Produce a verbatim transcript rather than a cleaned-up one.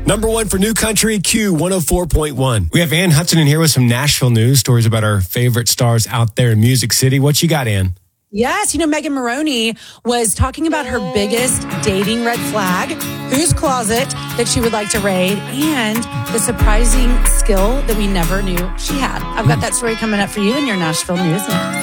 Number one for New Country, Q one oh four point one. We have Ann Hudson in here with some Nashville news, stories about our favorite stars out there in Music City. What you got, Ann? Yes, you know, Megan Maroney was talking about her biggest dating red flag, whose closet that she would like to raid, and the surprising skill that we never knew she had. I've got that story coming up for you in your Nashville news now.